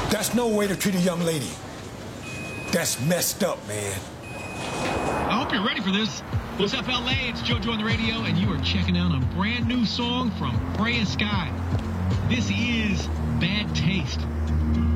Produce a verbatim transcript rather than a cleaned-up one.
That's no way to treat a young lady. That's messed up, man. I hope you're ready for this. What's up, L A? It's JoJo on the radio, and you are checking out a brand new song from Freya Sky. This is Bad Taste.